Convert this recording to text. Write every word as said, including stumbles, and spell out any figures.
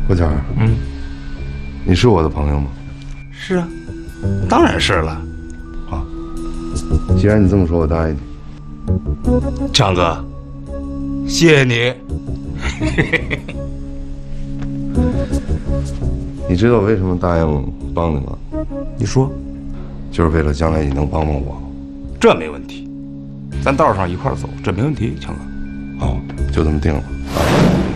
郭谦， 嗯， 你是我的朋友吗？ 是啊，当然是了。 好，既然你这么说，我答应你。 强哥，谢谢你。 你知道我为什么答应帮你吗？ 你说， 就是为了将来你能帮帮我。 这没问题，咱道上一块儿走，这没问题，强哥。 好，就这么定了。